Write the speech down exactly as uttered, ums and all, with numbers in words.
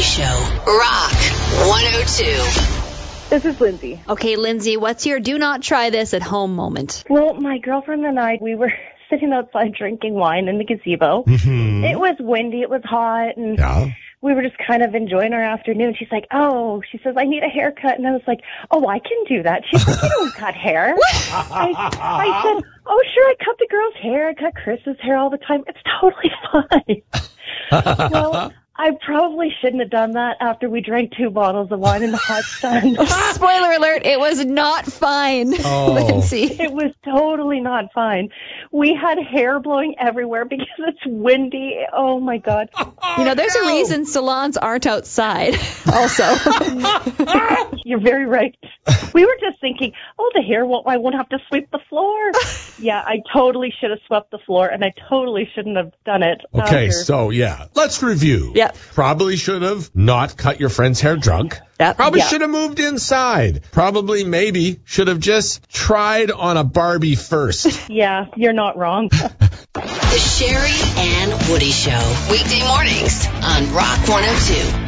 Show. Rock one oh two. This is Lindsay. Okay, Lindsay, what's your do not try this at home moment? Well, my girlfriend and I, we were sitting outside drinking wine in the gazebo. Mm-hmm. It was windy, it was hot, and Yeah. we were just kind of enjoying our afternoon. She's like, oh, she says, I need a haircut. And I was like, oh, I can do that. She's like, you don't cut hair. I, I said, oh, sure, I cut the girl's hair. I cut Chris's hair all the time. It's totally fine. Well, I probably shouldn't have done that after we drank two bottles of wine in the hot sun. Spoiler alert, it was not fine, Oh. Lindsay. It was totally not fine. We had hair blowing everywhere because it's windy. Oh, my God. You know, there's a reason salons aren't outside also. You're very right. We were just thinking, oh, the hair won't, I won't have to sweep the floor. Yeah, I totally should have swept the floor, and I totally shouldn't have done it. Okay, after. so yeah, let's review. Yep. Probably should have not cut your friend's hair drunk. Yep. Probably Yeah. should have moved inside. Probably, maybe, should have just tried on a Barbie first. Yeah, you're not wrong. The Sherry and Woody Show. Weekday mornings on Rock one oh two.